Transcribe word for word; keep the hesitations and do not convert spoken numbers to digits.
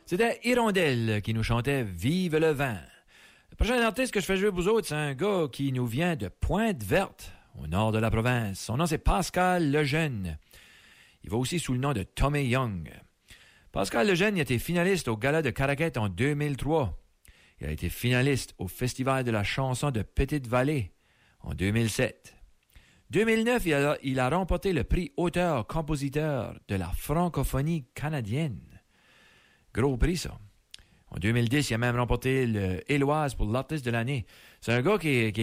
C'était Hirondelle qui nous chantait « Vive le vent ». Le prochain artiste que je fais jouer pour vous autres, c'est un gars qui nous vient de Pointe-Verte, au nord de la province. Son nom, c'est Pascal Lejeune. Il va aussi sous le nom de Tommy Young. Pascal Lejeune a été finaliste au Gala de Caraquette en deux mille trois. Il a été finaliste au Festival de la chanson de Petite-Vallée en deux mille sept. deux mille neuf, il a, il a remporté le prix auteur-compositeur de la francophonie canadienne. Gros prix, ça. En deux mille dix, il a même remporté le Éloise pour l'artiste de l'année. C'est un gars qui est, qui est